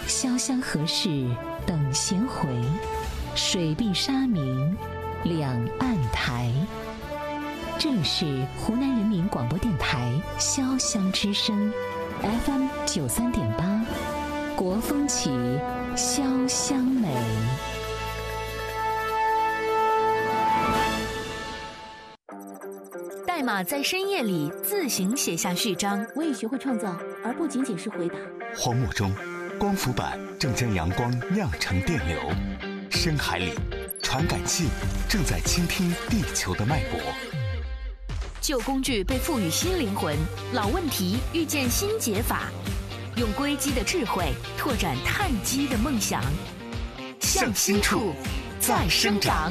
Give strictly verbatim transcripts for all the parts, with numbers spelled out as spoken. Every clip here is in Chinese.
潇湘河市等闲回，水碧沙明两岸台。这里是湖南人民广播电台潇湘之声 F M 九三点八，国风起，潇湘美。 代码在深夜里自行写下序章， 我已学会创造，而不仅仅是回答。 荒漠中，光伏板正将阳光酿成电流；深海里，传感器正在倾听地球的脉搏。 旧工具被赋予新灵魂，老问题遇见新解法，用硅基的智慧拓展碳基的梦想，向心处再生长。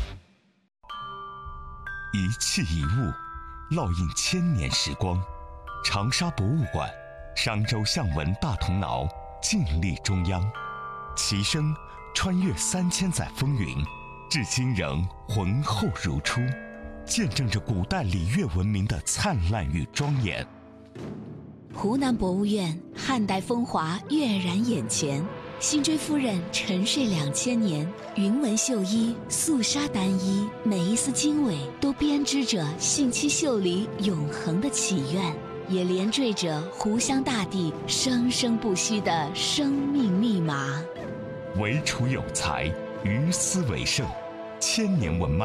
一器一物，烙印千年时光。长沙博物馆，商周象纹大铜挠静立中央，其声穿越三千载风云，至今仍浑厚如初，见证着古代礼乐文明的灿烂与庄严。 湖南博物院汉代风华跃然眼前，辛追夫人沉睡两千年，云纹绣衣，素纱单衣，每一丝经纬都编织着信息秀里永恒的祈愿，也连缀着湖湘大地生生不息的生命密码。 唯楚有才，于斯为盛，千年文脉